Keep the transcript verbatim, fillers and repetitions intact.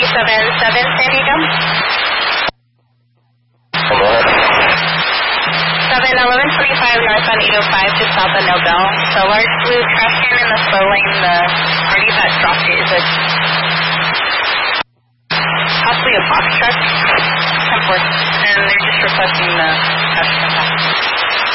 seven seven San Diego. seven eleven twenty-five northbound eight oh five to south of Nobel. So large blue trash can in the slow lane. The party that dropped it is a possibly a box truck. ten four, and they're just requesting the trash can back.